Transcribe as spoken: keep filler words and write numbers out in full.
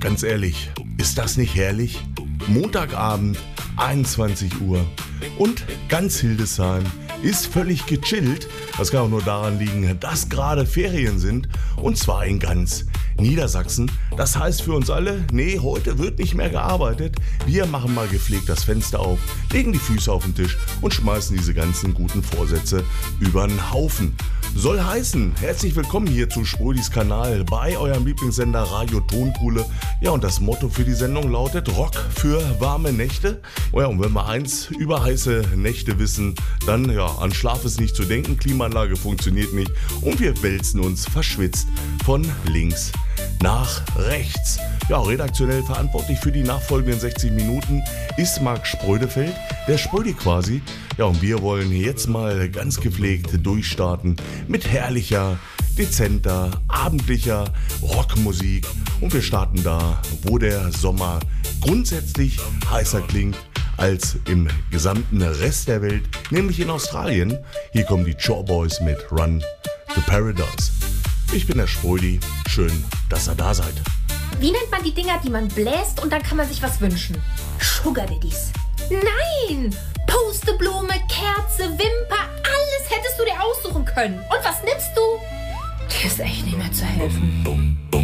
Ganz ehrlich, ist das nicht herrlich? Montagabend, einundzwanzig Uhr und ganz Hildesheim ist völlig gechillt. Das kann auch nur daran liegen, dass gerade Ferien sind und zwar in ganz Niedersachsen. Das heißt für uns alle, nee, heute wird nicht mehr gearbeitet. Wir machen mal gepflegt das Fenster auf, legen die Füße auf den Tisch und schmeißen diese ganzen guten Vorsätze über den Haufen. Soll heißen, herzlich willkommen hier zu Sprödis Kanal bei eurem Lieblingssender Radio Tonkuhle. Ja, und das Motto für die Sendung lautet Rock für warme Nächte. Oh ja, und wenn wir eins über heiße Nächte wissen, dann ja, an Schlaf ist nicht zu denken, Klimaanlage funktioniert nicht und wir wälzen uns verschwitzt von links nach rechts. Ja, redaktionell verantwortlich für die nachfolgenden sechzig Minuten ist Marc Sprödefeld, der Sprödi quasi. Ja, und wir wollen jetzt mal ganz gepflegt durchstarten mit herrlicher, dezenter, abendlicher Rockmusik. Und wir starten da, wo der Sommer grundsätzlich heißer klingt als im gesamten Rest der Welt, nämlich in Australien. Hier kommen die Chore Boys mit Run to Paradise. Ich bin der Sprödi, schön, dass ihr da seid. Wie nennt man die Dinger, die man bläst und dann kann man sich was wünschen? Sugar Daddies. Nein! Pusteblume, Kerze, Wimper, alles hättest du dir aussuchen können. Und was nimmst du? Dir ist echt nicht mehr zu helfen.